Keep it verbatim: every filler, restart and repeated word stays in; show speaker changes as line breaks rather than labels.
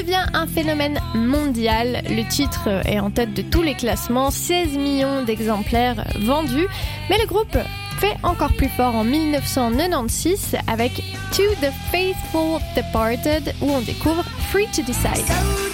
Devient un phénomène mondial. Le titre est en tête de tous les classements, seize millions d'exemplaires vendus. Mais le groupe fait encore plus fort en dix-neuf cent quatre-vingt-seize avec To the Faithful Departed, où on découvre Free to Decide.